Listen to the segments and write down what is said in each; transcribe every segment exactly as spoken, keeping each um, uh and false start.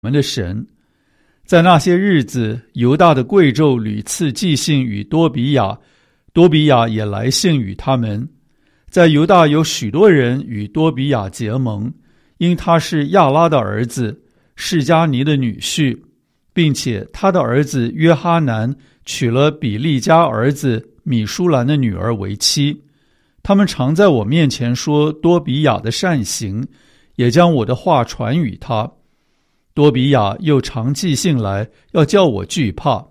们的神。在那些日子，犹大的贵胄屡次寄信与多比亚，多比亚也来信与他们。在犹大有许多人与多比亚结盟，因他是亚拉的儿子，示迦尼的女婿，并且他的儿子约哈南娶了比利家儿子米舒兰的女儿为妻。他们常在我面前说多比亚的善行，也将我的话传与他。多比亚又常寄信来，要叫我惧怕。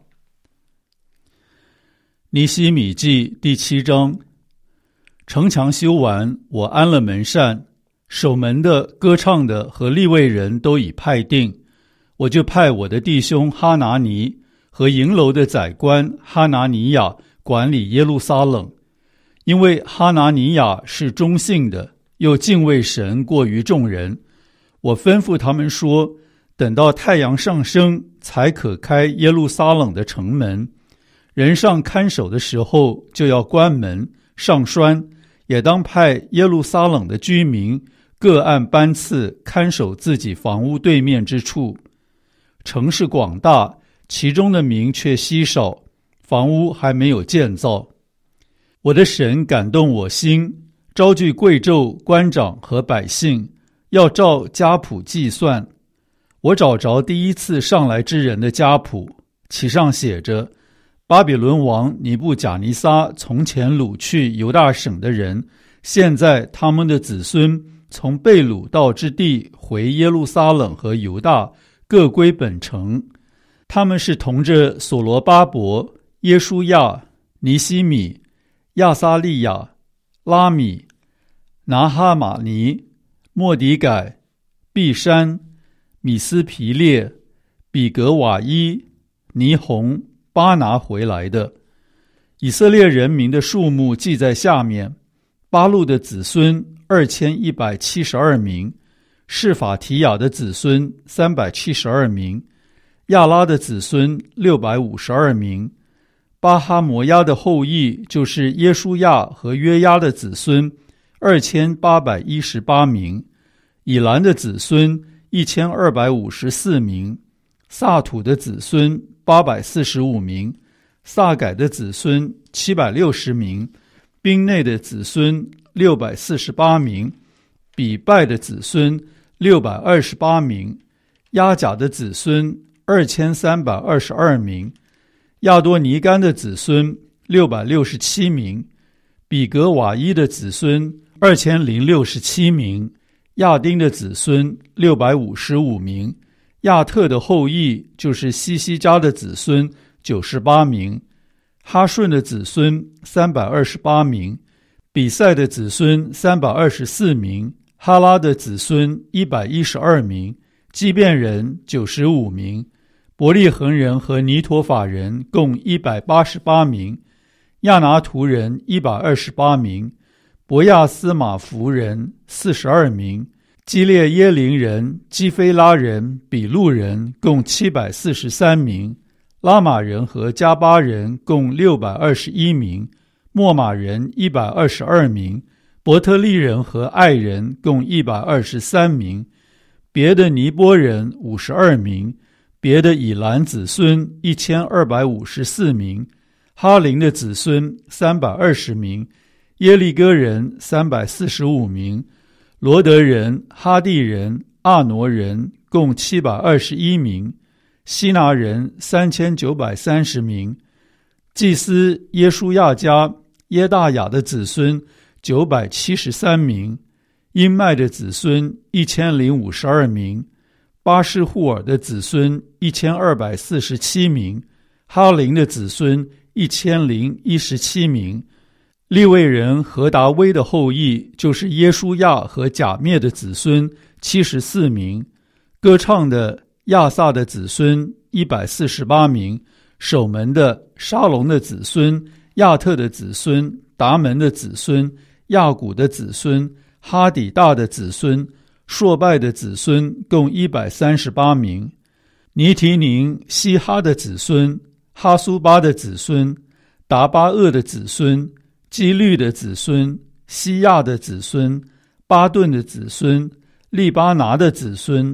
尼希米记第七章。城墙修完，我安了门扇，守门的、歌唱的和利未人都已派定，我就派我的弟兄哈拿尼和营楼的宰官哈拿尼亚管理耶路撒冷，因为哈拿尼亚是忠信的，又敬畏神过于众人。我吩咐他们说，等到太阳上升，才可开耶路撒冷的城门。人上看守的时候，就要关门上栓，也当派耶路撒冷的居民各按班次看守自己房屋对面之处。城市广大，其中的民却稀少，房屋还没有建造。我的神感动我心，招聚贵胄、官长和百姓，要照家谱计算。我找着第一次上来之人的家谱，其上写着：巴比伦王尼布甲尼撒从前掳去犹大省的人，现在他们的子孙从被掳到之地回耶路撒冷和犹大，各归本城。他们是同着所罗巴伯、耶书亚、尼希米、亚撒利亚、拉米、拿哈马尼、末底改、毕山、米斯皮列、比格瓦伊、尼红、巴拿回来的。以色列人民的数目记在下面：巴路的子孙二千一百七十二名，示法提亚的子孙三百七十二名，亚拉的子孙六百五十二名，巴哈摩亚的后裔就是耶书亚和约押的子孙二千八百一十八名，以兰的子孙一千二百五十四名，萨土的子孙八百四十五名，萨改的子孙七百六十名，宾内的子孙六百四十八名，比拜的子孙六百二十八名，亚甲的子孙二千三百二十二名，亚多尼干的子孙六百六十七名，比格瓦伊的子孙二千零六十七名，亚丁的子孙六百五十五名，亚特的后裔就是西西家的子孙九十八名，哈顺的子孙三百二十八名，比赛的子孙三百二十四名，哈拉的子孙一百一十二名，基遍人九十五名，伯利恒人和尼陀法人共一百八十八名，亚拿图人一百二十八名，伯亚斯马弗人四十二名，基列耶林人、基菲拉人、比路人共七百四十三名，拉玛人和加巴人共六百二十一名，莫马人一百二十二名，伯特利人和爱人共一百二十三名，别的尼波人五十二名，别的以兰子孙一千二百五十四名，哈林的子孙三百二十名，耶利哥人三百四十五名，罗德人、哈地人、阿挪人共七百二十一名，希拿人三千九百三十名，祭司耶书亚家耶大雅的子孙九百七十三名，因麦的子孙一千零五十二名，巴士户尔的子孙一千二百四十七名，哈林的子孙一千零一十七名。利未人何达威的后裔就是耶书亚和甲灭的子孙七十四名，歌唱的亚萨的子孙一百四十八名，守门的沙龙的子孙、亚特的子孙、达门的子孙、亚古的子孙、哈底大的子孙、朔拜的子孙共一百三十八名，尼提宁、希哈的子孙、哈苏巴的子孙、达巴厄的子孙、基律的子孙、西亚的子孙、巴顿的子孙、利巴拿的子孙、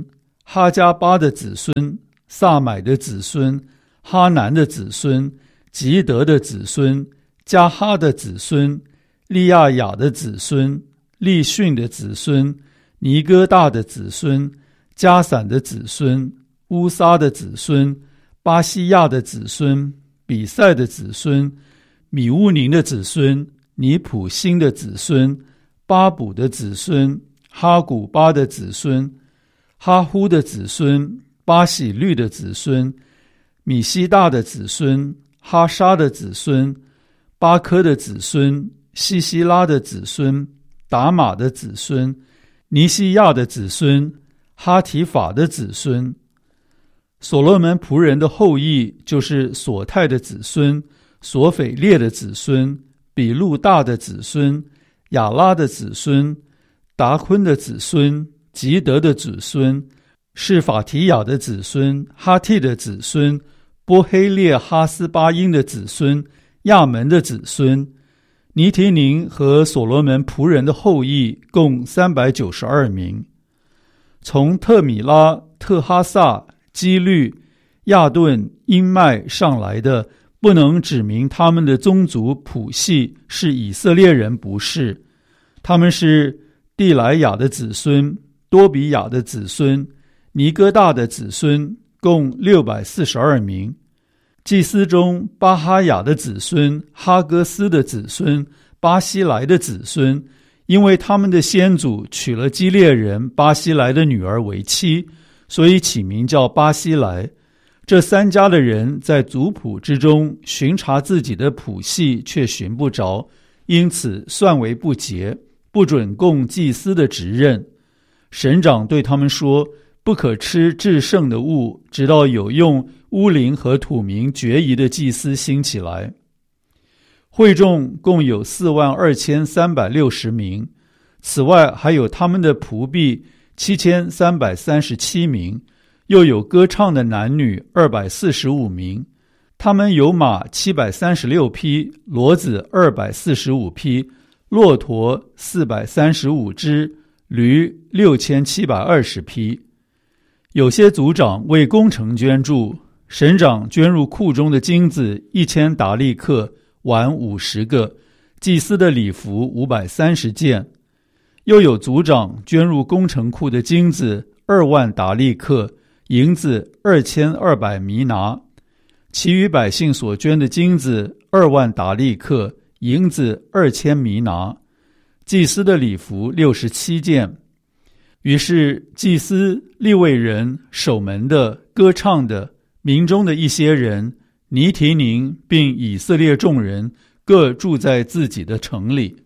哈加巴的子孙，萨买的子孙，哈南的子孙，吉德的子孙，加哈的子孙，利亚雅的子孙，利逊的子孙，尼哥大的子孙，加散的子孙，乌撒的子孙，巴西亚的子孙，比赛的子孙，米乌宁的子孙，尼普辛的子孙，巴卜的子孙，哈古巴的子孙，哈呼的子孙，巴喜律的子孙，米西大的子孙，哈沙的子孙，巴科的子孙，西西拉的子孙，达玛的子孙，尼西亚的子孙，哈提法的子孙。所罗门仆人的后裔就是索泰的子孙，索斐列的子孙，比路大的子孙，亚拉的子孙，达昆的子孙，吉德的子孙，是法提亚的子孙，哈替的子孙，波黑列哈斯巴因的子孙，亚门的子孙。尼提宁和所罗门仆人的后裔共三百九十二名。从特米拉、特哈萨、基律、亚顿、因麦上来的，不能指明他们的宗族谱系是以色列人，不是。他们是地莱雅的子孙，多比亚的子孙，尼哥大的子孙，共六百四十二名。祭司中巴哈雅的子孙，哈哥斯的子孙，巴西莱的子孙，因为他们的先祖娶了基列人巴西莱的女儿为妻，所以起名叫巴西莱。这三家的人在族谱之中寻查自己的谱系，却寻不着，因此算为不洁，不准供祭司的职任。省长对他们说，不可吃至圣的物，直到有用乌灵和土民决疑的祭司兴起来。会众共有四万二千三百六十名，此外还有他们的仆婢七千三百三十七名，又有歌唱的男女二百四十五名。他们有马七百三十六匹，骡子二百四十五匹，骆驼四百三十五只，驴六千七百二十匹。有些族长为工程捐助，省长捐入库中的金子一千达利克，碗五十个，祭司的礼服五百三十件。又有族长捐入工程库的金子二万达利克，银子二千二百弥拿。其余百姓所捐的金子二万达利克，银子二千弥拿。祭司的礼服六十七件。于是祭司、利未人、守门的、歌唱的、民中的一些人，尼提宁并以色列众人各住在自己的城里。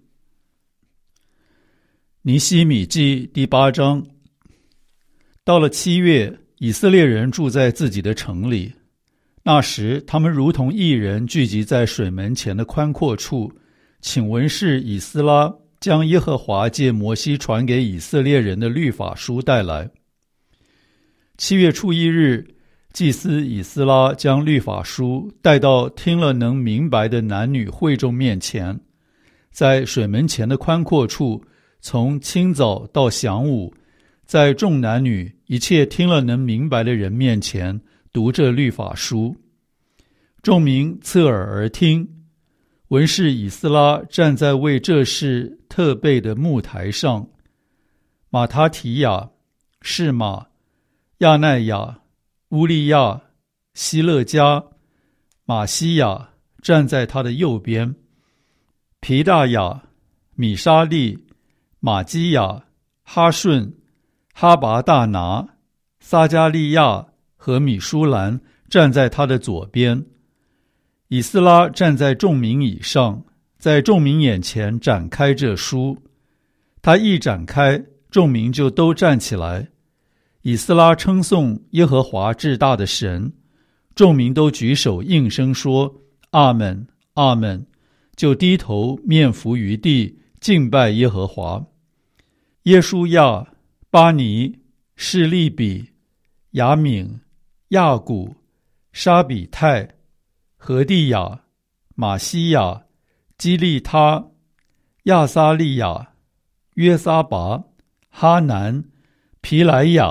尼希米记第八章。到了七月，以色列人住在自己的城里。那时他们如同一人聚集在水门前的宽阔处，请文士以斯拉将耶和华借摩西传给以色列人的律法书带来。七月初一日，祭司以斯拉将律法书带到听了能明白的男女会众面前，在水门前的宽阔处，从清早到晌午，在众男女一切听了能明白的人面前读这律法书。众民侧耳而听。文士以斯拉站在为这事特备的木台上，马他提亚、士马、亚奈亚、乌利亚、希勒加、马西亚站在他的右边，皮大雅、米沙利、马基亚、哈顺、哈拔大拿、撒加利亚和米舒兰站在他的左边。以斯拉站在众民以上，在众民眼前展开这书。他一展开，众民就都站起来。以斯拉称颂耶和华至大的神，众民都举手应声说阿们，阿们，就低头面伏于地，敬拜耶和华。耶书亚、巴尼、示利比、雅敏、亚古、沙比泰、何地亚、马西亚、基利他、亚撒利亚、约撒拔、哈南、皮莱亚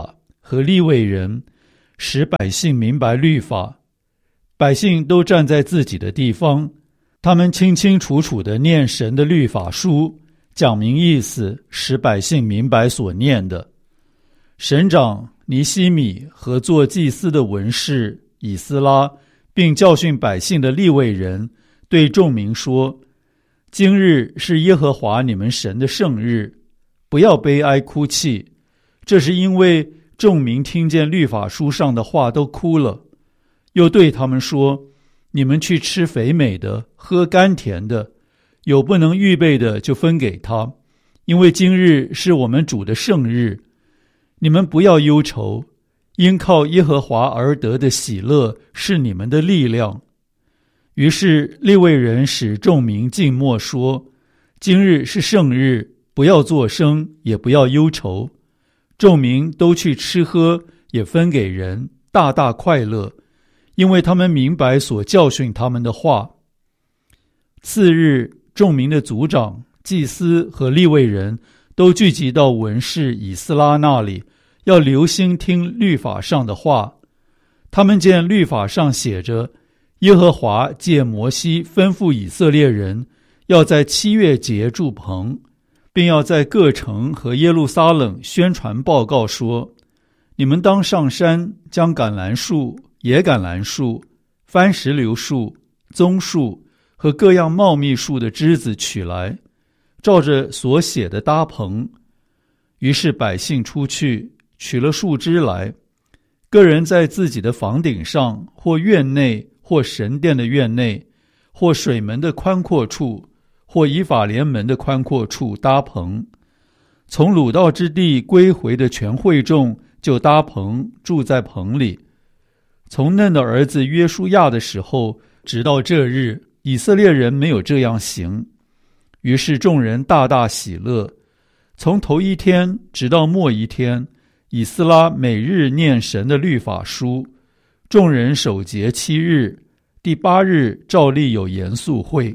和利未人，使百姓明白律法。百姓都站在自己的地方，他们清清楚楚地念神的律法书，讲明意思，使百姓明白所念的。省长尼希米和做祭司的文士以斯拉，并教训百姓的利未人，对众民说：今日是耶和华你们神的圣日，不要悲哀哭泣。这是因为众民听见律法书上的话都哭了。又对他们说：你们去吃肥美的，喝甘甜的，有不能预备的就分给他，因为今日是我们主的圣日。你们不要忧愁，因靠耶和华而得的喜乐是你们的力量。于是利未人使众民静默说：今日是圣日，不要作声，也不要忧愁。众民都去吃喝，也分给人，大大快乐，因为他们明白所教训他们的话。次日，众民的族长、祭司和利未人都聚集到文士以斯拉那里，要留心听律法上的话。他们见律法上写着，耶和华借摩西吩咐以色列人，要在七月节筑棚，并要在各城和耶路撒冷宣传报告说：你们当上山，将橄榄树、野橄榄树、番石榴树、棕树和各样茂密树的枝子取来，照着所写的搭棚。于是百姓出去，取了树枝来，个人在自己的房顶上，或院内，或神殿的院内，或水门的宽阔处，或以法莲门的宽阔处搭棚。从鲁道之地归回的全会众就搭棚，住在棚里。从嫩的儿子约书亚的时候，直到这日，以色列人没有这样行。于是众人大大喜乐。从头一天直到末一天，以斯拉每日念神的律法书。众人守节七日，第八日照例有严肃会。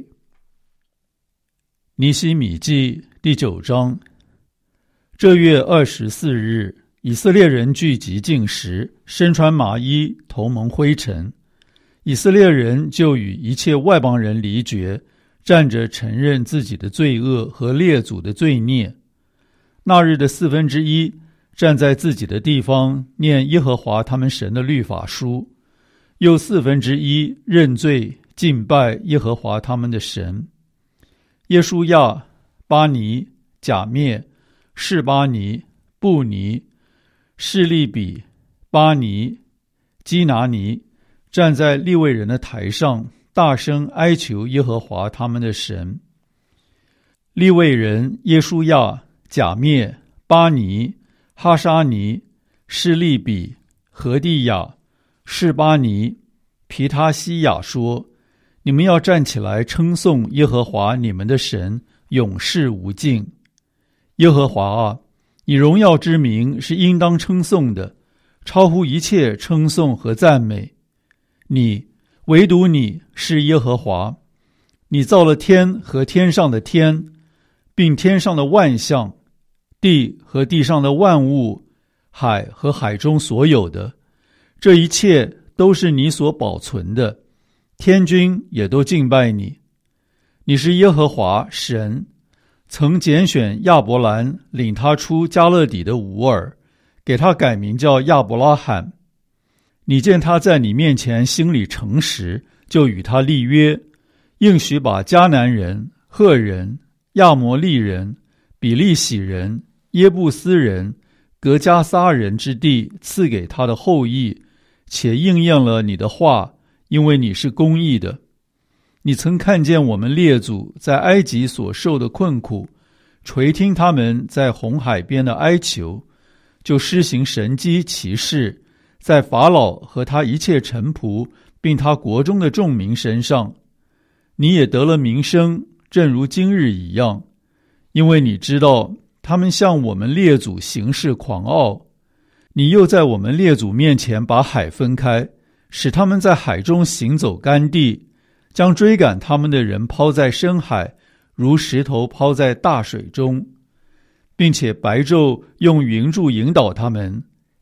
尼希米记第九章。这月二十四日，以色列人聚集禁食，身穿麻衣，头蒙灰尘。以色列人就与一切外邦人离绝，站着承认自己的罪恶和列祖的罪孽。那日的四分之一站在自己的地方，念耶和华他们神的律法书，又四分之一认罪敬拜耶和华他们的神。耶书亚、巴尼、甲灭、示巴尼、布尼、示利比、巴尼、基拿尼站在利未人的台上，大声哀求耶和华他们的神。利未人耶书亚、甲灭、巴尼、哈沙尼、示利比、何地亚、示巴尼、皮他西亚说：你们要站起来称颂耶和华你们的神，永世无尽。耶和华啊，你荣耀之名是应当称颂的，超乎一切称颂和赞美。你，唯独你是耶和华，你造了天和天上的天，并天上的万象，地和地上的万物，海和海中所有的，这一切都是你所保存的，天军也都敬拜你。你是耶和华神，曾拣选亚伯兰，领他出加勒底的吾尔，给他改名叫亚伯拉罕。你见他在你面前心里诚实，就与他立约，应许把迦南人、赫人、亚摩利人、比利洗人、耶布斯人、革迦撒人之地赐给他的后裔，且应验了你的话，因为你是公义的。你曾看见我们列祖在埃及所受的困苦，垂听他们在红海边的哀求，就施行神迹奇事，在法老和他一切臣仆并他国中的众民身上。你也得了名声，正如今日一样，因为你知道他们向我们列祖行事狂傲。你又在我们列祖面前把海分开，使他们在海中行走干地，将追赶他们的人抛在深海，如石头抛在大水中，并且白昼用云柱引导他们，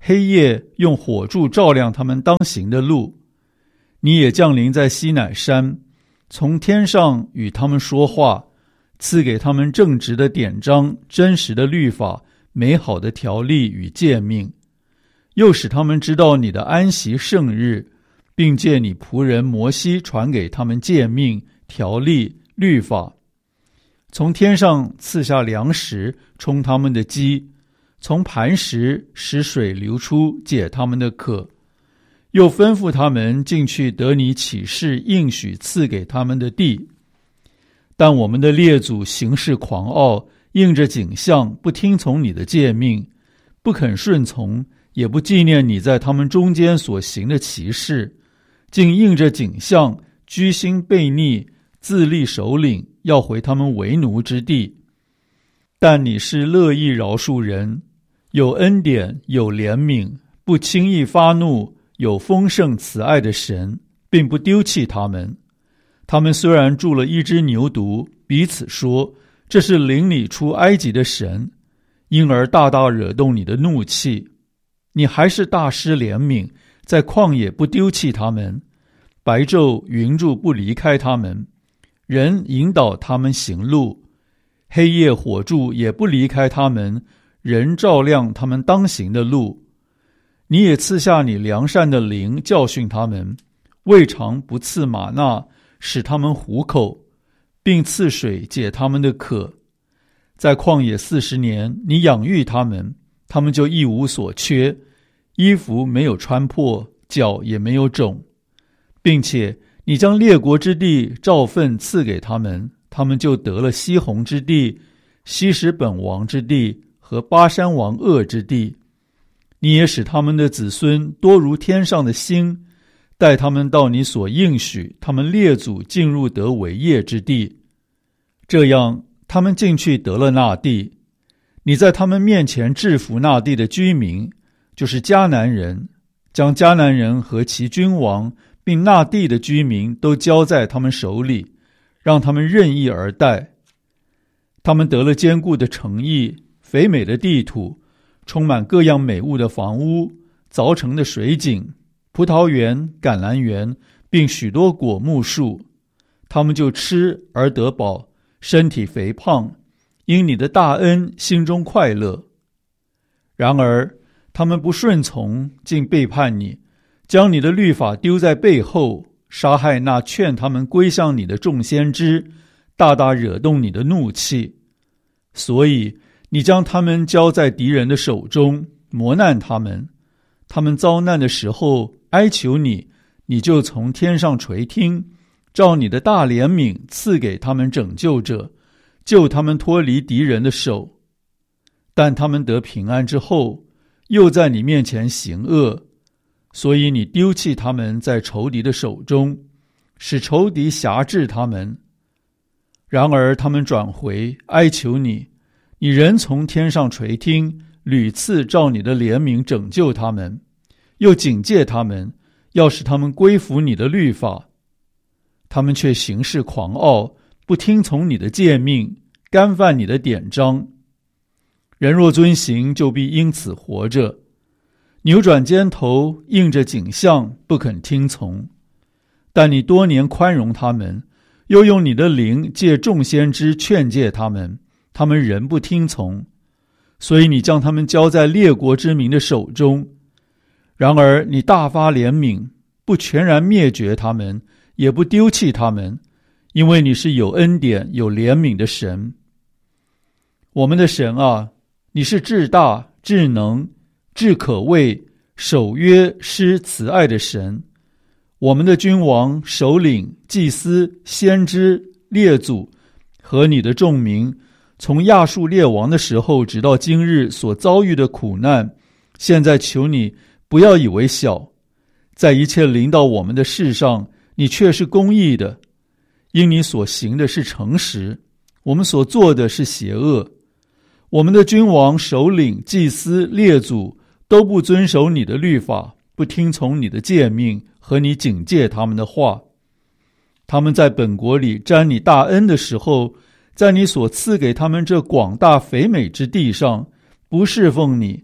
黑夜用火柱照亮他们当行的路。你也降临在西乃山，从天上与他们说话，赐给他们正直的典章、真实的律法、美好的条例与诫命，又使他们知道你的安息圣日，并借你仆人摩西传给他们诫命、条例、律法。从天上赐下粮食，充他们的饥，从磐石使水流出，解他们的渴。又吩咐他们进去得你启示应许赐给他们的地。但我们的列祖行事狂傲，应着景象，不听从你的诫命，不肯顺从，也不纪念你在他们中间所行的奇事，竟应着景象，居心悖逆，自立首领，要回他们为奴之地。但你是乐意饶恕人，有恩典，有怜悯，不轻易发怒，有丰盛慈爱的神，并不丢弃他们。他们虽然住了一只牛犊，彼此说，这是领你出埃及的神，因而大大惹动你的怒气。你还是大施怜悯，在旷野不丢弃他们，白昼云柱不离开他们，人引导他们行路，黑夜火柱也不离开他们，人照亮他们当行的路。你也赐下你良善的灵，教训他们，未尝不赐玛纳，使他们糊口，并赐水解他们的渴。在旷野四十年，你养育他们，他们就一无所缺，衣服没有穿破，脚也没有肿，并且你将列国之地照分赐给他们，他们就得了西宏之地、西什本王之地和巴山王噩之地。你也使他们的子孙多如天上的星，带他们到你所应许他们列祖进入得为业之地。这样他们进去得了那地。你在他们面前制服那地的居民，就是迦南人，将迦南人和其君王并那地的居民都交在他们手里，让他们任意而待。他们得了坚固的城邑，肥美的地土，充满各样美物的房屋，凿成的水井，葡萄园、橄榄园，并许多果木树。他们就吃而得饱，身体肥胖，因你的大恩心中快乐。然而他们不顺从，竟背叛你，将你的律法丢在背后，杀害那劝他们归向你的众先知，大大惹动你的怒气。所以你将他们交在敌人的手中，磨难他们。他们遭难的时候哀求你，你就从天上垂听，照你的大怜悯赐给他们拯救者，救他们脱离敌人的手。但他们得平安之后，又在你面前行恶，所以你丢弃他们在仇敌的手中，使仇敌辖制他们。然而他们转回哀求你，你仍从天上垂听，屡次照你的怜悯拯救他们，又警戒他们，要使他们归服你的律法。他们却行事狂傲，不听从你的诫命，干犯你的典章。人若遵行，就必因此活着。扭转肩头，应着景象，不肯听从。但你多年宽容他们，又用你的灵借众先知劝诫他们，他们仍不听从。所以你将他们交在列国之民的手中。然而你大发怜悯，不全然灭绝他们，也不丢弃他们，因为你是有恩典有怜悯的神。我们的神啊，你是至大至能至可畏守约施慈爱的神。我们的君王首领祭司先知列祖和你的众民，从亚述列王的时候直到今日所遭遇的苦难，现在求你不要以为小。在一切临到我们的事上，你却是公义的，因你所行的是诚实，我们所做的是邪恶。我们的君王首领祭司列祖都不遵守你的律法，不听从你的诫命和你警戒他们的话。他们在本国里沾你大恩的时候，在你所赐给他们这广大肥美之地上，不侍奉你，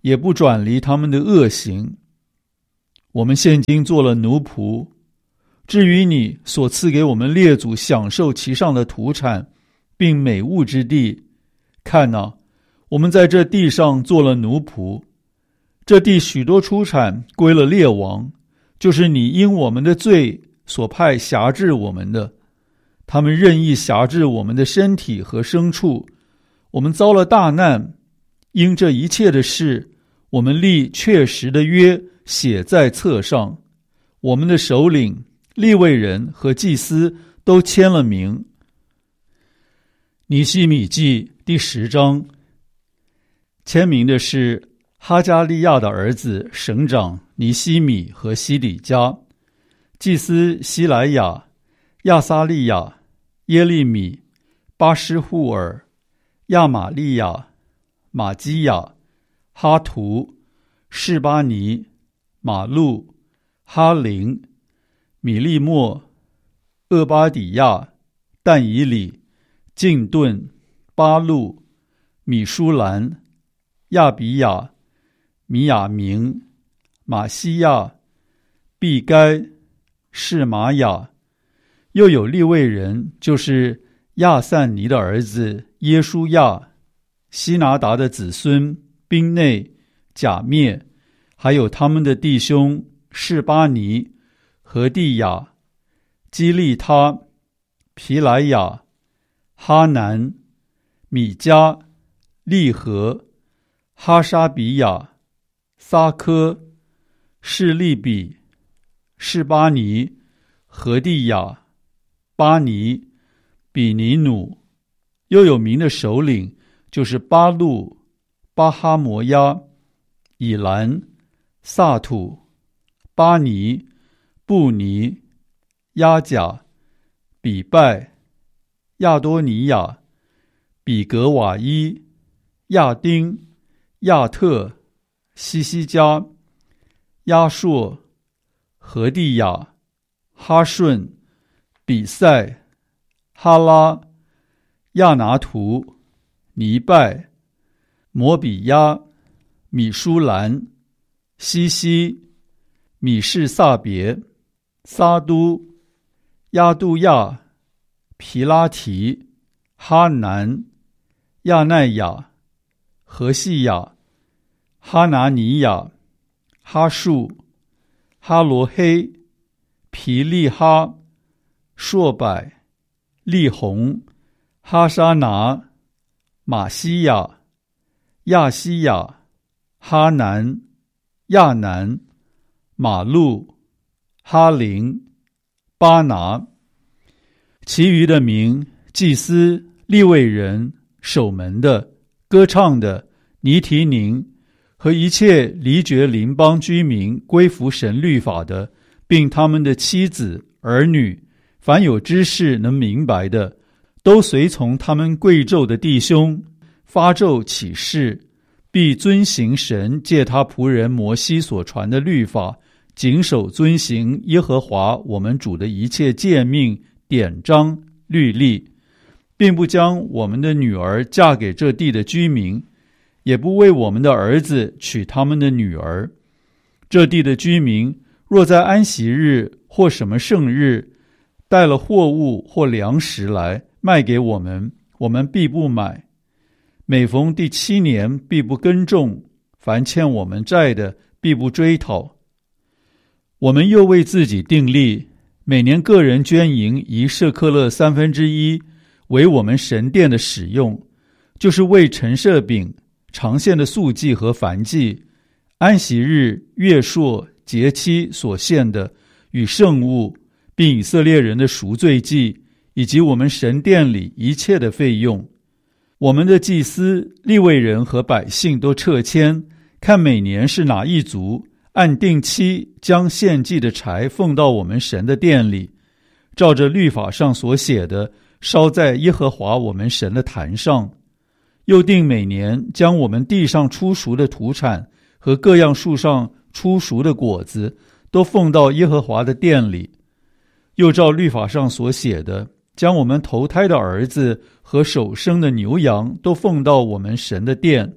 也不转离他们的恶行。我们现今做了奴仆，至于你所赐给我们列祖享受其上的土产，并美物之地，看哪，我们在这地上做了奴仆。这地许多出产归了列王，就是你因我们的罪所派辖制我们的。他们任意辖制我们的身体和牲畜，我们遭了大难。因这一切的事，我们立确实的约写在册上，我们的首领、利未人和祭司都签了名。尼希米记第十章，签名的是哈加利亚的儿子省长尼希米和西底家，祭司希莱亚、亚撒利亚、耶利米、巴施户尔、亚玛利亚、玛基亚、哈图、示巴尼、马路、哈林、米利莫、厄巴底亚、但以里、敬顿、巴路、米舒兰、亚比亚、米亚明、马西亚、毕该、示玛雅。又有利未人，就是亚散尼的儿子耶书亚、希拿达的子孙宾内、甲灭，还有他们的弟兄示巴尼、何地亚、基利他、皮莱亚、哈南、米迦、利和、哈沙比亚、撒科、示利比、示巴尼、何地亚、巴尼、比尼努。又有名的首领，就是巴路、巴哈摩亚、以兰、萨土、巴尼、布尼、亚甲、比拜、亚多尼亚、比格瓦伊、亚丁、亚特、西西加、亚硕、何地亚、哈顺、比赛、哈拉、亚拿图、尼拜、摩比亚、米舒兰、西西、米士萨别、撒都、亚杜亚、皮拉提、哈南、亚奈亚、何西亚、哈拿尼亚、哈树、哈罗黑、皮利哈、硕柏、利红、哈沙拿、马西亚、亚西亚、哈南、亚南、马路、哈林、巴拿。其余的名，祭司、利未人、守门的、歌唱的、尼提宁和一切离绝邻邦居民归服神律法的，并他们的妻子、儿女，凡有知识能明白的，都随从他们贵胄的弟兄，发咒起誓，必遵行神借他仆人摩西所传的律法，谨守遵行耶和华我们主的一切诫命、典章、律例，并不将我们的女儿嫁给这地的居民，也不为我们的儿子娶他们的女儿。这地的居民若在安息日或什么圣日带了货物或粮食来卖给我们，我们必不买。每逢第七年必不耕种，凡欠我们债的必不追讨。我们又为自己订立，每年个人捐银一舍克勒三分之一，为我们神殿的使用，就是为陈设饼、常献的素祭和燔祭、安息日、月朔、节期所献的与圣物，并以色列人的赎罪祭，以及我们神殿里一切的费用。我们的祭司、利未人和百姓都撤迁，看每年是哪一族，按定期将献祭的柴奉到我们神的殿里，照着律法上所写的，烧在耶和华我们神的坛上。又定每年将我们地上出熟的土产和各样树上出熟的果子都奉到耶和华的殿里。又照律法上所写的，将我们头胎的儿子和首生的牛羊都奉到我们神的殿，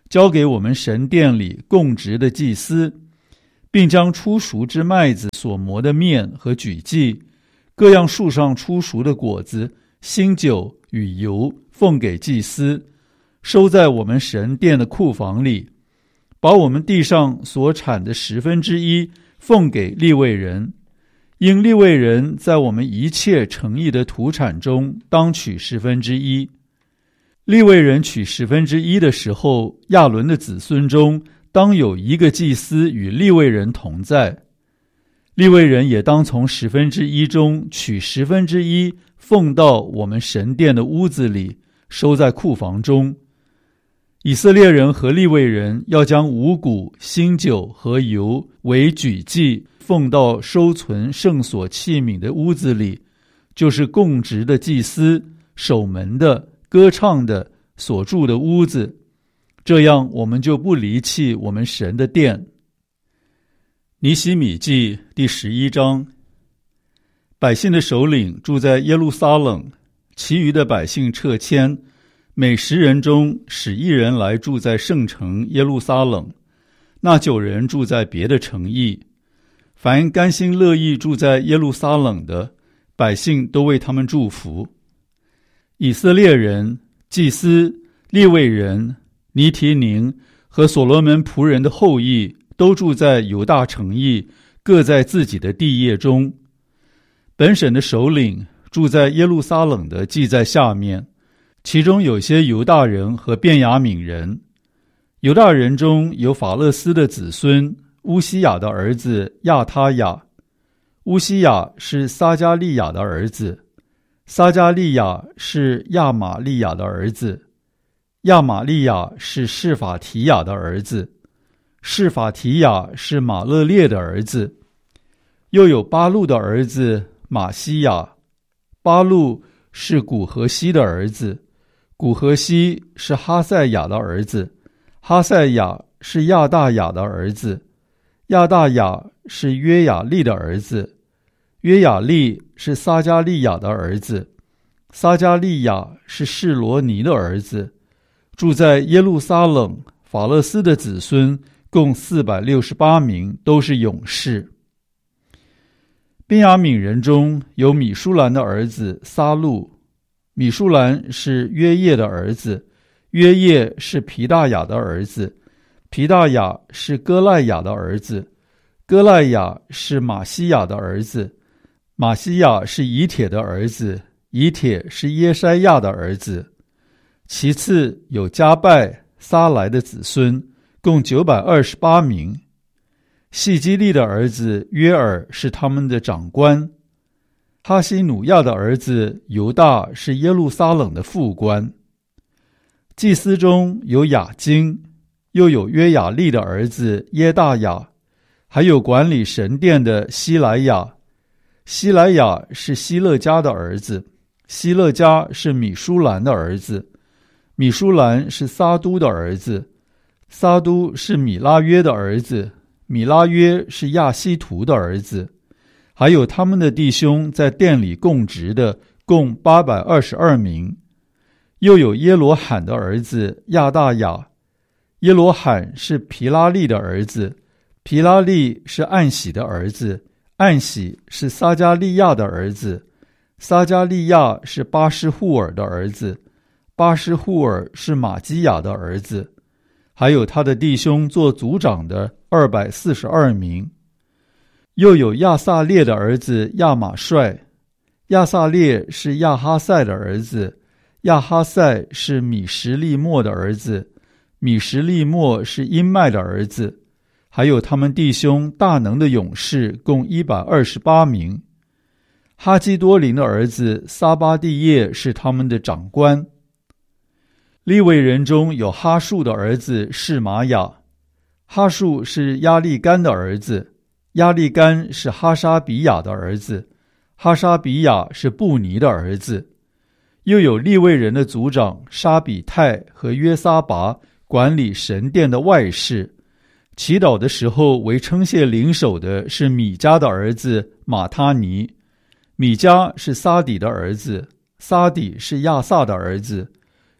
交给我们神殿里供职的祭司，并将初熟之麦子所磨的面和举祭，各样树上初熟的果子、新酒与油奉给祭司，收在我们神殿的库房里，把我们地上所产的十分之一奉给利未人，因利未人在我们一切诚意的土产中当取十分之一。利未人取十分之一的时候，亚伦的子孙中当有一个祭司与利未人同在，利未人也当从十分之一中取十分之一奉到我们神殿的屋子里，收在库房中。以色列人和利未人要将五谷、新酒和油为举祭，奉到收存圣所器皿的屋子里，就是供职的祭司、守门的、歌唱的所住的屋子，这样我们就不离弃我们神的殿。尼希米记第十一章。百姓的首领住在耶路撒冷，其余的百姓撤迁，每十人中使一人来住在圣城耶路撒冷，那九人住在别的城邑。凡甘心乐意住在耶路撒冷的，百姓都为他们祝福。以色列人、祭司、利未人、尼提宁和所罗门仆人的后裔都住在犹大城邑，各在自己的地业中。本省的首领住在耶路撒冷的记在下面，其中有些犹大人和便雅悯人。犹大人中有法勒斯的子孙乌西雅的儿子亚他雅，乌西雅是撒迦利亚的儿子，撒迦利亚是亚玛利亚的儿子，亚玛利亚是示法提亚的儿子，示法提亚是马勒列的儿子。又有巴路的儿子马西亚，巴路是古何西的儿子，古何西是哈赛亚的儿子，哈赛亚是亚大雅的儿子，亚大雅是约雅利的儿子，约雅利是撒迦利亚的儿子，撒迦利亚是示罗尼的儿子。住在耶路撒冷法勒斯的子孙共四百六十八名，都是勇士。便雅悯人中有米舒兰的儿子撒路，米舒兰是约叶的儿子，约叶是皮大雅的儿子，皮大雅是哥赖雅的儿子，哥赖雅是马西亚的儿子，马西亚是以铁的儿子，以铁是耶筛亚的儿子。其次有加拜、撒来的子孙，共九百二十八名。细基利的儿子约尔是他们的长官，哈西努亚的儿子犹大是耶路撒冷的副官。祭司中有雅金，又有约雅利的儿子耶大雅，还有管理神殿的希莱亚。希莱亚是希勒家的儿子，希勒家是米舒兰的儿子，米舒兰是撒都的儿子，撒都是米拉约的儿子，米拉约是亚西图的儿子。还有他们的弟兄在殿里供职的共八百二十二名。又有耶罗罕的儿子亚大雅，耶罗罕是皮拉利的儿子，皮拉利是暗喜的儿子，暗喜是撒迦利亚的儿子，撒迦利亚是巴施户尔的儿子，巴施户尔是马基亚的儿子。还有他的弟兄做族长的二百四十二名。又有亚撒列的儿子亚马帅，亚撒列是亚哈赛的儿子，亚哈赛是米什利末的儿子，米什利末是因麦的儿子。还有他们弟兄大能的勇士共一百二十八名。哈基多林的儿子撒巴蒂叶是他们的长官。利未人中有哈树的儿子是玛雅，哈树是亚利干的儿子，亚利干是哈沙比亚的儿子，哈沙比亚是布尼的儿子。又有利未人的族长沙比泰和约撒拔管理神殿的外事。祈祷的时候为称谢领首的是米迦的儿子马他尼，米迦是撒底的儿子，撒底是亚萨的儿子，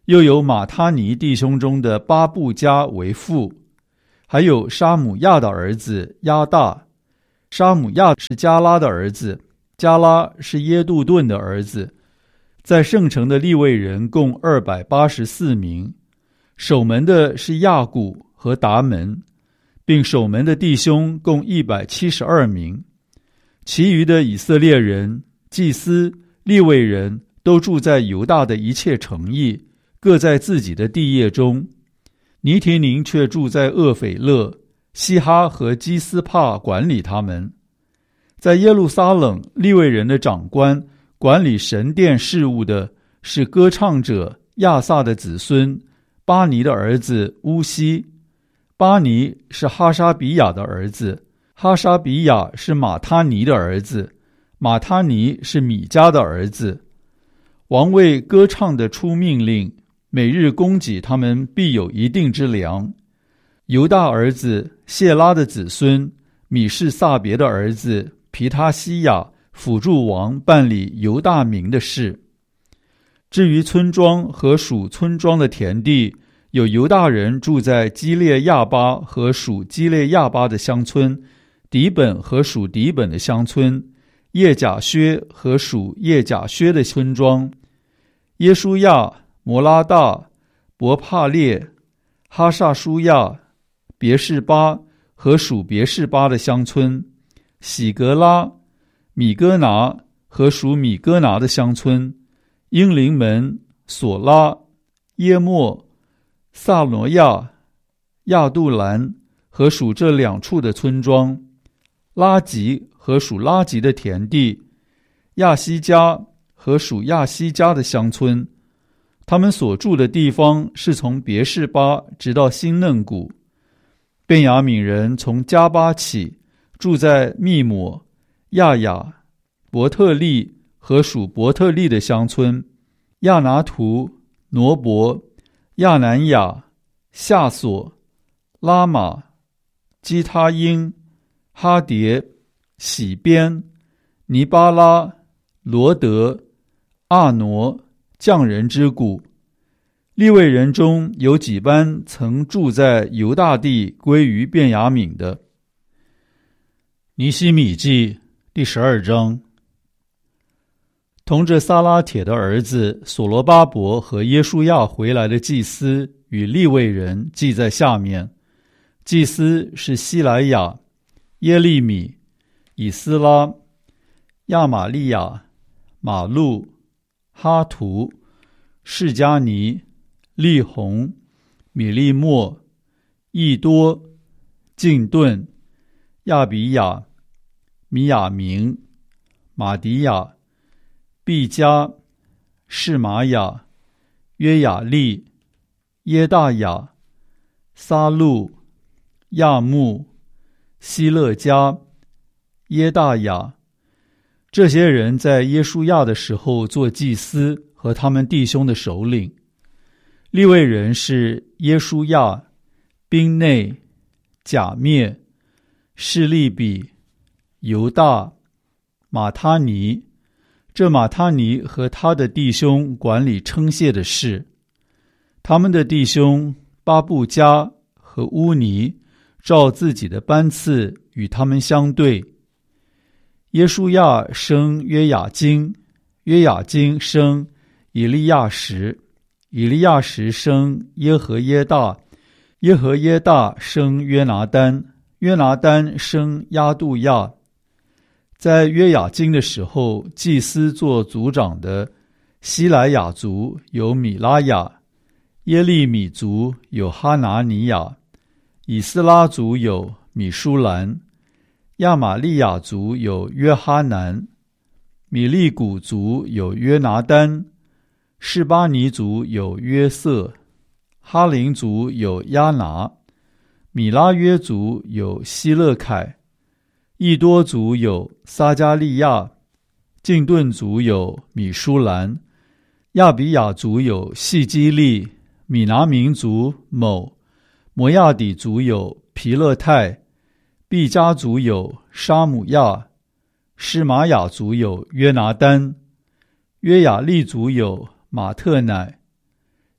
又有马他尼弟兄中的巴布加为父，还有沙姆亚的儿子亚大。沙姆亚是加拉的儿子，加拉是耶杜顿的儿子。在圣城的利未人共二百八十四名，守门的是亚古和达门，并守门的弟兄共一百七十二名。其余的以色列人、祭司、利未人都住在犹大的一切城邑，各在自己的地业中。尼提宁却住在厄斐勒，西哈和基斯帕管理他们。在耶路撒冷，利未人的长官管理神殿事务的是歌唱者亚萨的子孙巴尼的儿子乌西。巴尼是哈沙比亚的儿子，哈沙比亚是马他尼的儿子，马他尼是米迦的儿子。王为歌唱的出命令，每日供给他们必有一定之粮。犹大儿子谢拉的子孙米士撒别的儿子皮他西亚辅助王办理犹大民的事。至于村庄和属村庄的田地，有犹大人住在基列亚巴和属基列亚巴的乡村，底本和属底本的乡村，叶甲薛和属叶甲薛的村庄，耶书亚、摩拉大、伯帕列、哈萨舒亚、别是巴和属别是巴的乡村，喜格拉、米哥拿和属米哥拿的乡村，英灵门、索拉、耶莫、萨罗亚、亚杜兰和属这两处的村庄，拉吉和属拉吉的田地，亚西加和属亚西加的乡村。他们所住的地方是从别是巴直到新嫩谷。便雅悯人从加巴起，住在密抹、亚雅、伯特利和属伯特利的乡村，亚拿图、挪伯、亚南雅、夏索、拉玛、基他因、哈迭、喜边、尼巴拉、罗德、阿挪、匠人之谷。利未人中有几班曾住在犹大地归于便雅悯的。尼希米记第十二章。同着撒拉铁的儿子所罗巴伯和耶书亚回来的祭司与利未人记在下面。祭司是希莱亚、耶利米、以斯拉、亚玛利亚、马路、哈图、士加尼、利宏、米利莫、益多、敬顿、亚比亚、米亚明、马迪亚、毕加、士玛雅、约雅利、耶大雅、撒路、亚木、希勒加、耶大雅。这些人在耶书亚的时候做祭司和他们弟兄的首领。利未人是耶书亚、宾内、甲灭、示利比、犹大、马他尼。这马他尼和他的弟兄管理称谢的事。他们的弟兄巴布加和乌尼照自己的班次与他们相对。耶书亚生约雅斤，约雅斤生以利亚实，以利亚实生耶和耶大，耶和耶大生约拿单，约拿单生亚杜亚。在约雅斤的时候，祭司做族长的希莱雅族有米拉雅，耶利米族有哈拿尼亚，以斯拉族有米舒兰，亚玛利亚族有约哈南，米利古族有约拿单，示巴尼族有约瑟，哈林族有亚拿，米拉约族有希勒凯，益多族有撒加利亚，敬顿族有米舒兰，亚比雅族有细基利，米拿民族某，摩亚底族有皮勒泰，毕加族有沙姆亚，施玛雅族有约拿单，约雅利族有马特乃，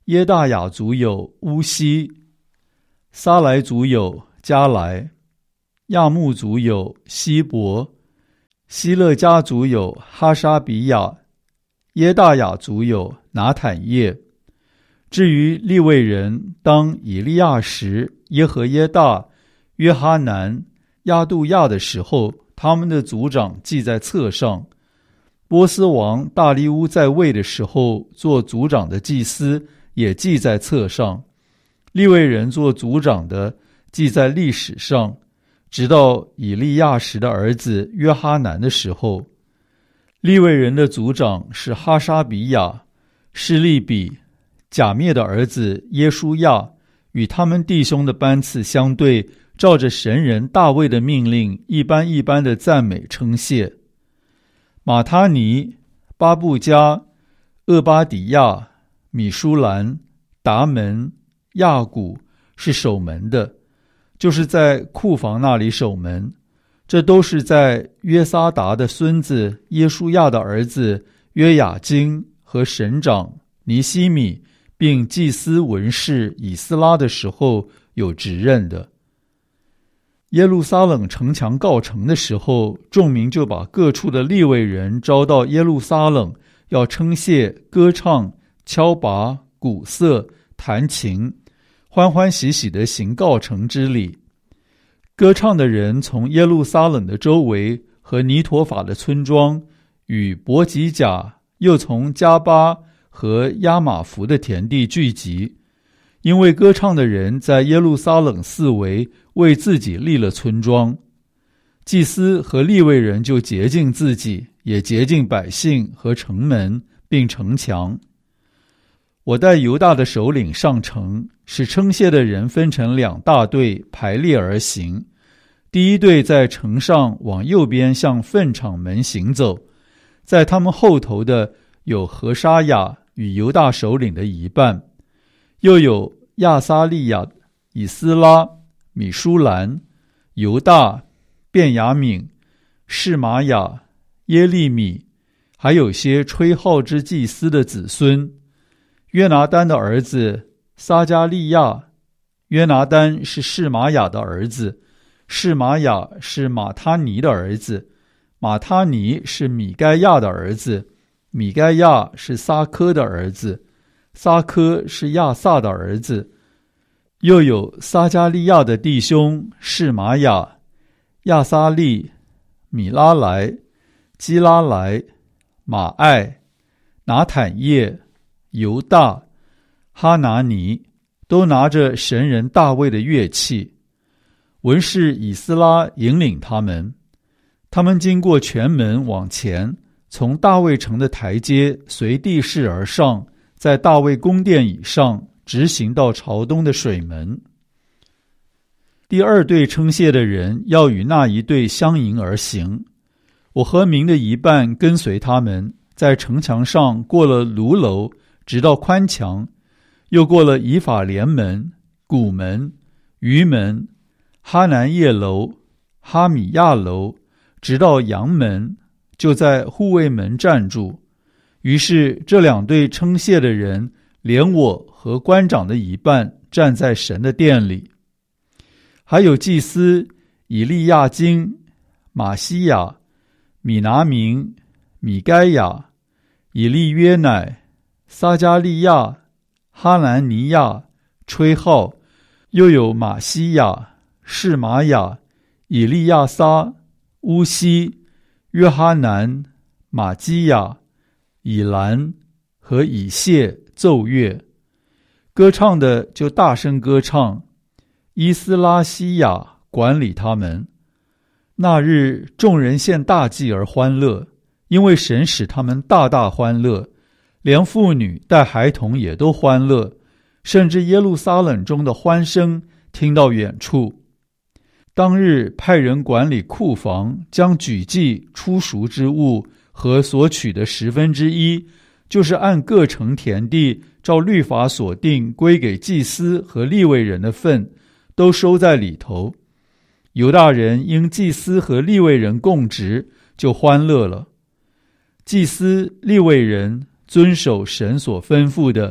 耶大雅族有乌西，撒来族有加来，亚木族有希伯，希勒家族有哈沙比亚，耶大雅族有拿坦叶。至于利未人，当以利亚时、耶和耶大、约哈南、亚杜亚的时候，他们的族长记在册上。波斯王大利乌在位的时候，做族长的祭司也记在册上。利未人做族长的记在历史上，直到以利亚时的儿子约哈南的时候。利未人的族长是哈沙比亚、示利比、甲灭的儿子耶书亚，与他们弟兄的班次相对，照着神人大卫的命令，一般一般的赞美称谢。马他尼、巴布加、厄巴底亚、米舒兰、达门、亚古是守门的，就是在库房那里守门。这都是在约撒达的孙子耶书亚的儿子约雅斤和省长尼希米并祭司文士以斯拉的时候有职任的。耶路撒冷城墙告成的时候，众民就把各处的利未人招到耶路撒冷，要称谢、歌唱、敲拔、鼓瑟、弹琴，欢欢喜喜地行告成之礼。歌唱的人从耶路撒冷的周围和尼陀法的村庄与伯吉甲，又从加巴和亚玛弗的田地聚集，因为歌唱的人在耶路撒冷四围为自己立了村庄。祭司和利未人就洁净自己，也洁净百姓和城门并城墙。我带犹大的首领上城，使称谢的人分成两大队排列而行。第一队在城上往右边向粪场门行走，在他们后头的有何沙雅与犹大首领的一半，又有亚撒利亚、以斯拉、米舒兰、犹大、便雅悯、示玛雅、耶利米，还有些吹号之祭司的子孙。约拿单的儿子撒加利亚，约拿单是示玛雅的儿子，示玛雅是马他尼的儿子，马他尼是米该亚的儿子，米该亚是撒科的儿子，撒科是亚萨的儿子。又有撒加利亚的弟兄示玛雅、亚撒利、米拉莱、基拉莱、马爱、拿坦叶、犹大、哈拿尼，都拿着神人大卫的乐器。文士以斯拉引领他们，他们经过全门往前，从大卫城的台阶随地势而上，在大卫宫殿以上直行到朝东的水门。第二队称谢的人要与那一队相迎而行，我和民的一半跟随他们，在城墙上过了卢楼，直到宽墙，又过了以法莲门、古门、鱼门、哈南叶楼、哈米亚楼，直到阳门，就在护卫门站住。于是这两队称谢的人，连我和官长的一半站在神的殿里。还有祭司以利亚金、马西亚、米拿明、米该亚、以利约乃、撒加利亚、哈南尼亚吹号，又有马西亚、示玛雅、以利亚撒、乌西、约哈南、马基亚、以兰和以谢奏乐。歌唱的就大声歌唱，伊斯拉西亚管理他们。那日众人献大祭而欢乐，因为神使他们大大欢乐，连妇女带孩童也都欢乐，甚至耶路撒冷中的欢声听到远处。当日派人管理库房，将举祭出赎之物和所取的十分之一，就是按各城田地照律法所定归给祭司和利未人的份，都收在里头。犹大人因祭司和利未人共职，就欢乐了。祭司、利未人遵守神所吩咐的，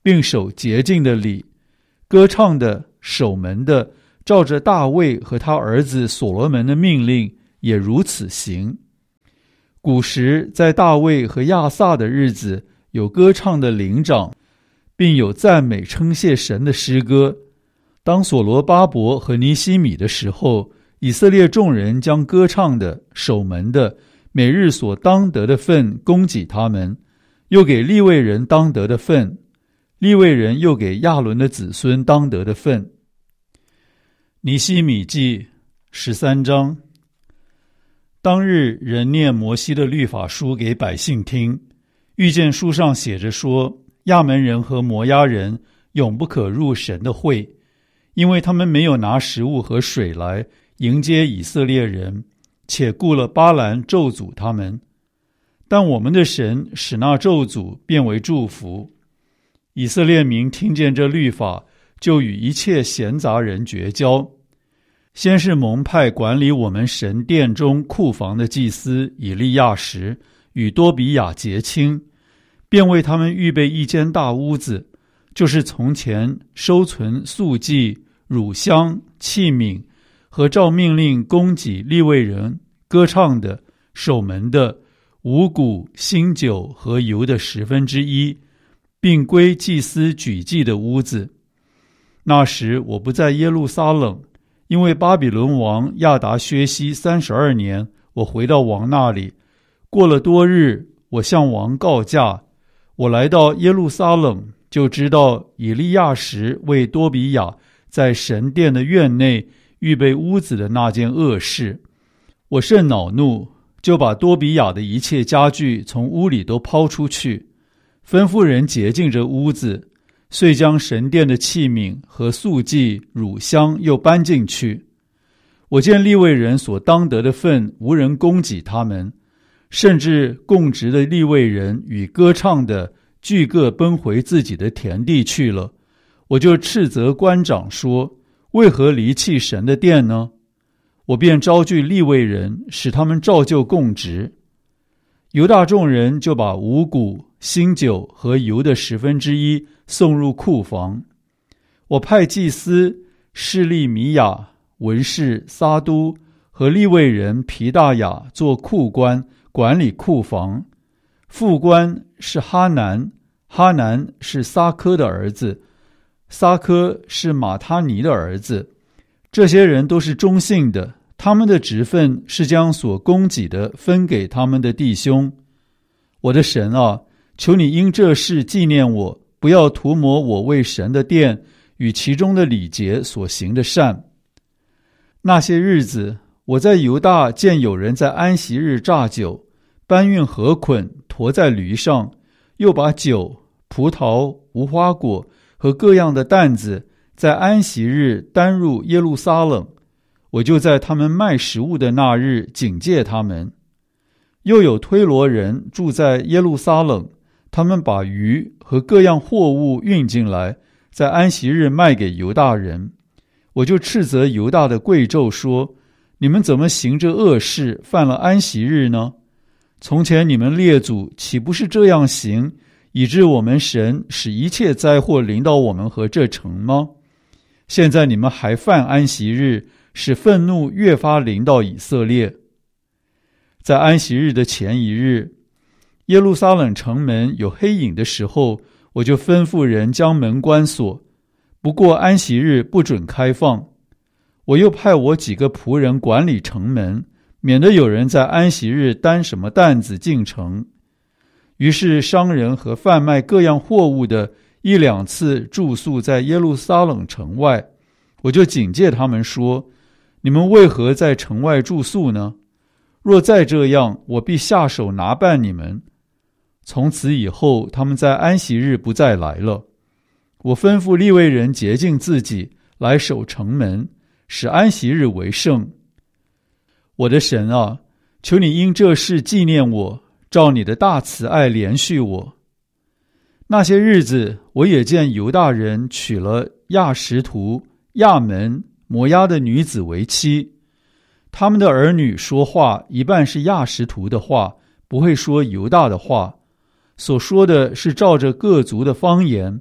并守洁净的礼，歌唱的、守门的，照着大卫和他儿子所罗门的命令，也如此行。古时在大卫和亚萨的日子，有歌唱的灵长，并有赞美称谢神的诗歌。当所罗巴伯和尼希米的时候，以色列众人将歌唱的、守门的每日所当得的份供给他们，又给利未人当得的份，利未人又给亚伦的子孙当得的份。尼希米记十三章。当日人念摩西的律法书给百姓听，遇见书上写着说，亚门人和摩押人永不可入神的会，因为他们没有拿食物和水来迎接以色列人，且雇了巴兰咒诅他们。但我们的神使那咒诅变为祝福。以色列民听见这律法，就与一切闲杂人绝交。先是蒙派管理我们神殿中库房的祭司以利亚时与多比亚结亲，便为他们预备一间大屋子，就是从前收存素祭、乳香、器皿和照命令供给利未人、歌唱的、守门的、五谷、新酒和油的十分之一，并归祭司举祭的屋子。那时我不在耶路撒冷，因为巴比伦王亚达薛西三十二年，我回到王那里。过了多日，我向王告假。我来到耶路撒冷，就知道以利亚时为多比亚在神殿的院内预备屋子的那件恶事。我甚恼怒，就把多比亚的一切家具从屋里都抛出去，吩咐人洁净这屋子，遂将神殿的器皿和素祭、乳香又搬进去。我见利未人所当得的份无人供给他们，甚至供职的利未人与歌唱的俱各奔回自己的田地去了。我就斥责官长说，为何离弃神的殿呢？我便招聚利未人，使他们照旧供职。犹大众人就把五谷、新酒和油的十分之一送入库房。我派祭司示利米亚、文士撒都和利未人皮大雅做库官，管理库房。副官是哈南，哈南是撒科的儿子，撒科是马他尼的儿子。这些人都是忠信的，他们的职分是将所供给的分给他们的弟兄。我的神啊，求你因这事纪念我，不要涂抹我为神的殿与其中的礼节所行的善。那些日子，我在犹大见有人在安息日榨酒，搬运禾捆驮在驴上，又把酒、葡萄、无花果和各样的担子在安息日担入耶路撒冷。我就在他们卖食物的那日警戒他们。又有推罗人住在耶路撒冷，他们把鱼和各样货物运进来，在安息日卖给犹大人。我就斥责犹大的贵胄说，你们怎么行这恶事，犯了安息日呢？从前你们列祖岂不是这样行，以致我们神使一切灾祸临到我们和这城吗？现在你们还犯安息日，使愤怒越发临到以色列。在安息日的前一日，耶路撒冷城门有黑影的时候，我就吩咐人将门关锁，不过安息日不准开放。我又派我几个仆人管理城门，免得有人在安息日担什么担子进城。于是商人和贩卖各样货物的一两次住宿在耶路撒冷城外，我就警戒他们说，你们为何在城外住宿呢？若再这样，我必下手拿办你们。从此以后，他们在安息日不再来了。我吩咐利未人洁净自己，来守城门，使安息日为圣。我的神啊，求你因这事纪念我，照你的大慈爱怜恤我。那些日子，我也见犹大人娶了亚实图、亚门、摩押的女子为妻。他们的儿女说话一半是亚实图的话，不会说犹大的话，所说的是照着各族的方言，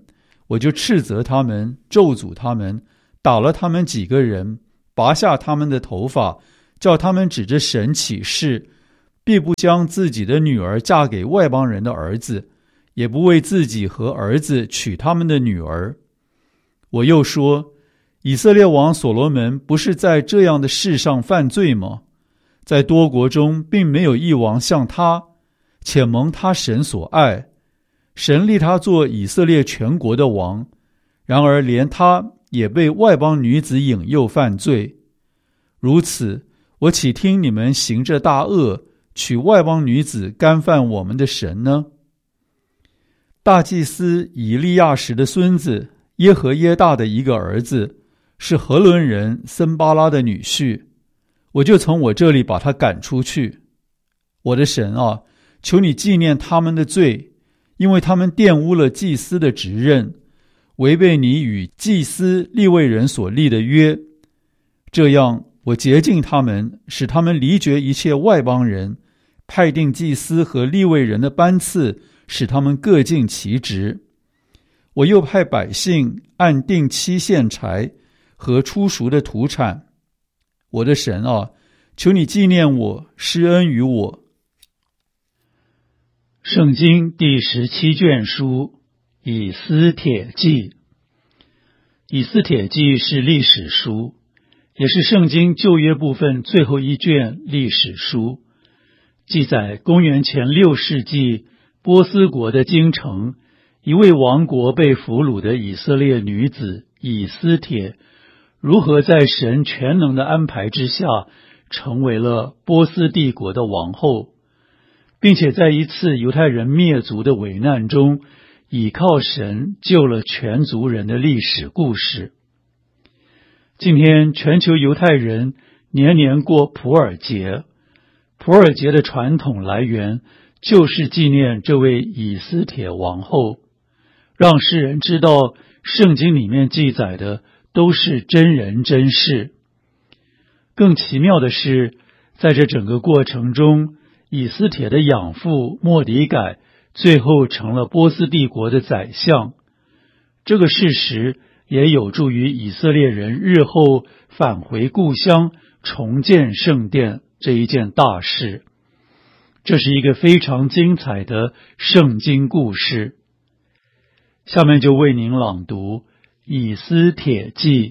我就斥责他们，咒诅他们，打了他们几个人，拔下他们的头发，叫他们指着神起誓，必不将自己的女儿嫁给外邦人的儿子，也不为自己和儿子娶他们的女儿。我又说，以色列王所罗门不是在这样的事上犯罪吗？在多国中并没有一王像他，且蒙他神所爱，神立他做以色列全国的王，然而连他也被外邦女子引诱犯罪。如此，我岂听你们行这大恶，娶外邦女子干犯我们的神呢？大祭司以利亚实的孙子耶和耶大的一个儿子，是何伦人森巴拉的女婿，我就从我这里把他赶出去。我的神啊，求你纪念他们的罪，因为他们玷污了祭司的职任，违背你与祭司利未人所立的约。这样我洁净他们，使他们离绝一切外邦人，派定祭司和利未人的班次，使他们各尽其职。我又派百姓按定期献柴和初熟的土产。我的神啊，求你纪念我，施恩于我。 圣经第十七卷书以斯帖记。以斯帖记是历史书，也是圣经旧约部分最后一卷历史书，记载公元前六世纪波斯国的京城，一位亡国被俘虏的以色列女子以斯帖，如何在神全能的安排之下，成为了波斯帝国的王后，并且在一次犹太人灭族的危难中，倚靠神救了全族人的历史故事。今天全球犹太人年年过普尔节，普尔节的传统来源就是纪念这位以斯帖王后，让世人知道圣经里面记载的都是真人真事。更奇妙的是，在这整个过程中，以斯帖的养父末底改最后成了波斯帝国的宰相。这个事实也有助于以色列人日后返回故乡，重建圣殿这一件大事。这是一个非常精彩的圣经故事。下面就为您朗读以斯帖记。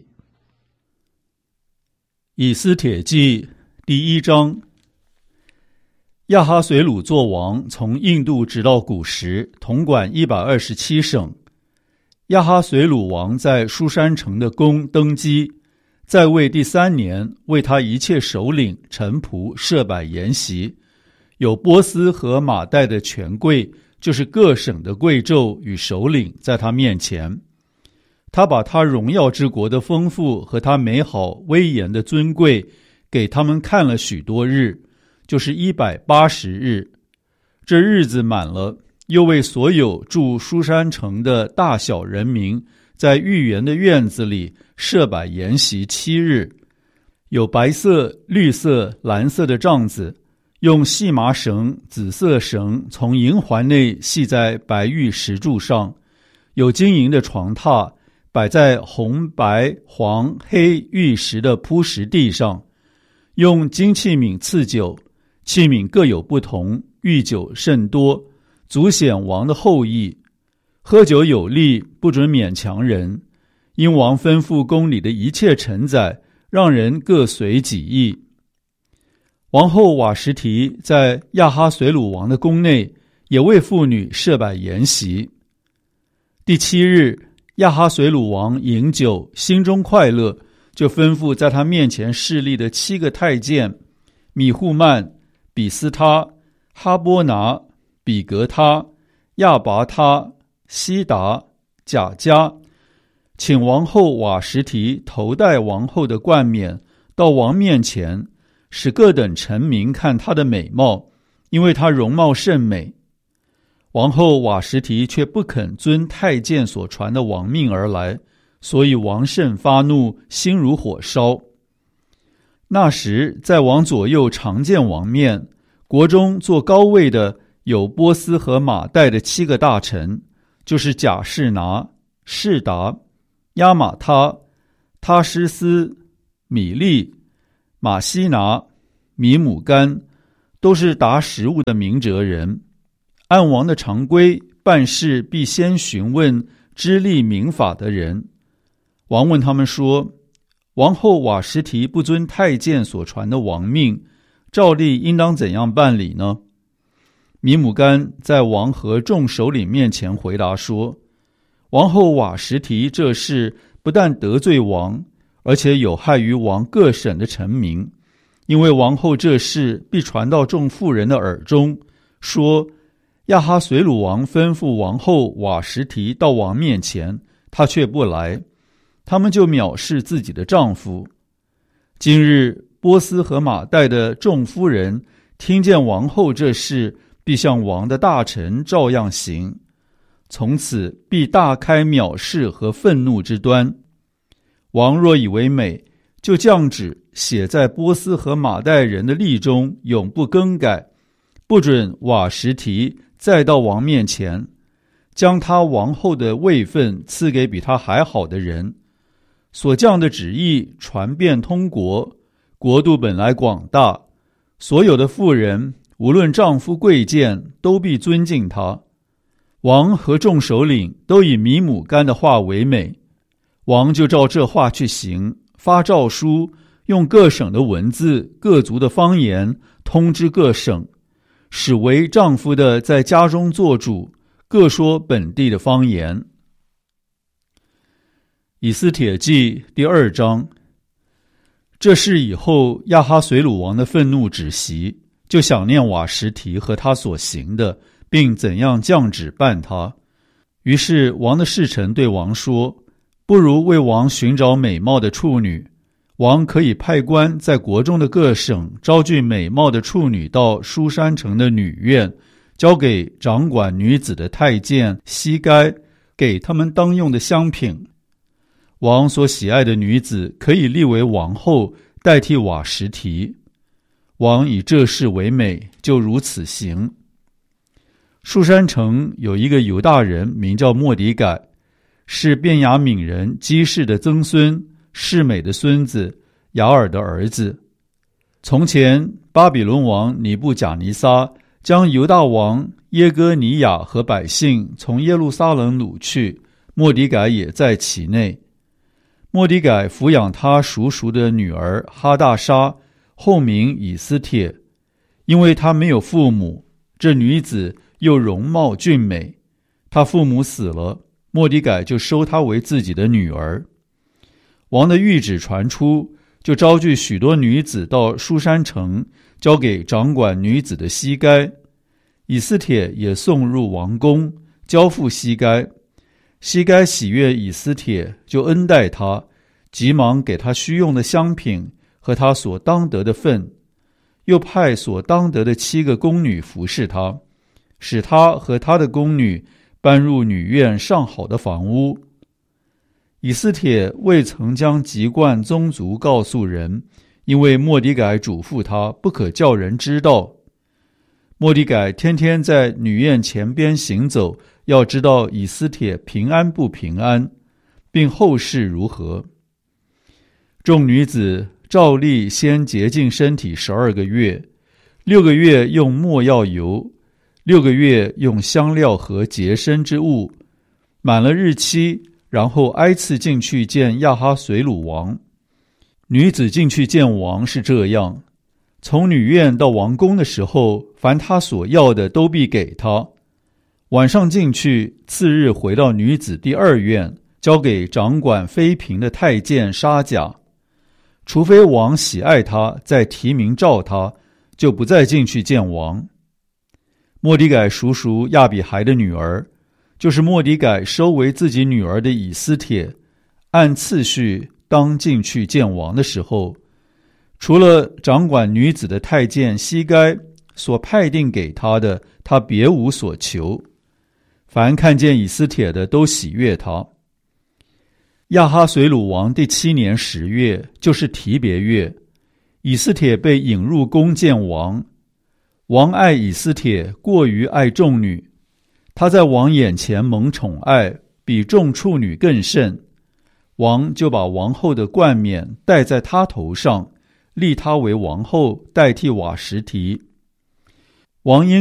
以斯帖记第一章。亚哈随鲁作王，从印度直到古时，统管一百二十七省。亚哈随鲁王在书珊城的宫登基，在位第三年，为他一切首领臣仆设摆筵席，有波斯和马代的权贵，就是各省的贵胄与首领，在他面前。他把他荣耀之国的丰富和他美好威严的尊贵给他们看了许多日，就是一百八十日。这日子满了，又为所有住书珊城的大小人民，在御园的院子里设摆筵席七日，有白色、绿色、蓝色的帐子，用细麻绳、紫色绳从银环内系在白玉石柱上，有金银的床榻，摆在红、白、黄、黑玉石的铺石地上，用金器皿赐酒，器皿各有不同，御酒甚多，足显王的厚意。喝酒有例，不准勉强人，因王吩咐宫里的一切臣宰，让人各随己意。王后瓦实提在亚哈随鲁王的宫内，也为妇女设摆筵席。第七日，亚哈随鲁王饮酒，心中快乐，就吩咐在他面前侍立的七个太监米户曼、比斯他、哈波拿、比格他、亚拔他、西达、贾加，请王后瓦实提头戴王后的冠冕，到王面前，使各等臣民看她的美貌，因为她容貌甚美。王后瓦实提却不肯遵太监所传的王命而来，所以王甚发怒，心如火烧。那时在王左右常见王面，国中坐高位的有波斯和马代的七个大臣，就是贾士拿、 士达、亚玛他、他施斯、米利、马西拿、米姆干，都是达食物的明哲人。按王的常规，办事必先询问知历明法的人。王问他们说，王后瓦实提不遵太监所传的王命，照例应当怎样办理呢？米姆干在王和众首领面前回答说，王后瓦实提这事不但得罪王，而且有害于王各省的臣民，因为王后这事必传到众妇人的耳中，说亚哈随鲁王吩咐王后瓦实提到王面前，她却不来，他们就藐视自己的丈夫。今日波斯和马代的众夫人听见王后这事，必向王的大臣照样行，从此必大开藐视和愤怒之端。王若以为美，就降旨写在波斯和马代人的例中，永不更改，不准瓦实提再到王面前，将他王后的位分赐给比他还好的人。所降的旨意传遍通国，国度本来广大，所有的妇人无论丈夫贵贱，都必尊敬他。王和众首领都以米姆干的话为美，王就照这话去行，发诏书，用各省的文字、各族的方言通知各省，使为丈夫的在家中做主，各说本地的方言。以斯帖记第二章。这事以后，亚哈随鲁王的愤怒止息，就想念瓦实提和他所行的，并怎样降旨办他。于是王的侍臣对王说，不如为王寻找美貌的处女，王可以派官在国中的各省招聚美貌的处女到书珊城的女院，交给掌管女子的太监西该，给他们当用的香品。王所喜爱的女子可以立为王后，代替瓦实提。王以这事为美，就如此行。书珊城有一个犹大人，名叫末底改，是便雅悯人基士的曾孙，示美的孙子，雅尔的儿子。从前巴比伦王尼布甲尼撒将犹大王耶哥尼雅和百姓从耶路撒冷掳去，末底改也在其内。末底改抚养他叔叔的女儿哈大沙，后名以斯帖，因为她没有父母，这女子又容貌俊美，她父母死了，末底改就收她为自己的女儿。王的谕旨传出，就招聚许多女子到书珊城，交给掌管女子的西该。以斯帖也送入王宫，交付西该。西该喜悦以斯帖，就恩待他，急忙给他需用的香品和他所当得的份，又派所当得的七个宫女服侍他，使他和他的宫女搬入女院上好的房屋。以斯帖未曾将籍贯宗族告诉人，因为末底改嘱咐他不可叫人知道。末底改天天在女院前边行走，要知道以斯帖平安不平安，并后事如何。众女子照例先洁净身体十二个月，六个月用没药油，六个月用香料和洁身之物，满了日期，然后挨次进去见亚哈随鲁王。女子进去见王是这样，从女院到王宫的时候，凡他所要的都必给他。晚上进去，次日回到女子第二院，交给掌管妃嫔的太监沙甲。除非王喜爱他，再提名召他，就不再进去见王。末底改叔叔亚比孩的女儿，就是末底改收为自己女儿的以斯帖，按次序当进去见王的时候，除了掌管女子的太监西该所派定给他的，他别无所求。凡看见以斯帖的都喜悦他。亚哈随鲁王第七年十月，就是提别月，以斯帖被引入宫见王。王爱以斯帖过于爱众女，他在王眼前蒙宠爱， 比众处女更甚。王就把王后的冠冕戴在她头上，立她为王后，代替瓦实提。王因